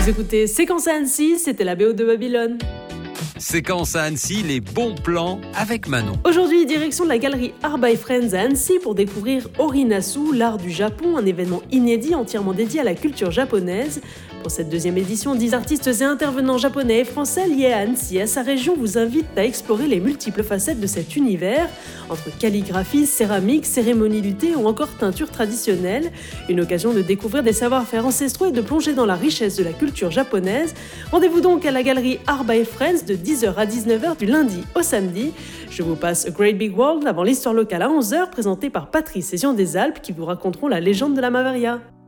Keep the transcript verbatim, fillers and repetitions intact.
Vous écoutez Séquence à Annecy, c'était la B O de Babylone. Séquence à Annecy, les bons plans avec Manon. Aujourd'hui, direction de la galerie Art by Friends à Annecy pour découvrir Orinasu, l'art du Japon, un événement inédit entièrement dédié à la culture japonaise. Pour cette deuxième édition, dix artistes et intervenants japonais et français liés à Annecy et à sa région vous invitent à explorer les multiples facettes de cet univers, entre calligraphie, céramique, cérémonie du thé ou encore teinture traditionnelle. Une occasion de découvrir des savoir-faire ancestraux et de plonger dans la richesse de la culture japonaise. Rendez-vous donc à la galerie Art by Friends de dix heures à dix-neuf heures du lundi au samedi. Je vous passe A Great Big World avant l'histoire locale à onze heures, présentée par Patrice et Jean des Alpes qui vous raconteront la légende de la Bavaria.